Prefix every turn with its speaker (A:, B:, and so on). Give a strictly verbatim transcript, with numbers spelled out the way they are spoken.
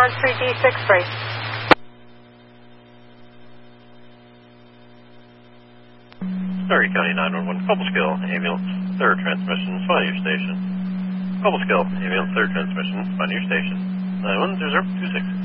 A: on three D six three.
B: Surrey County nine one one, Cobleskill, ambulance, third transmission, find your station. Cobleskill, ambulance, third transmission, find your station. nine one zero zero two six.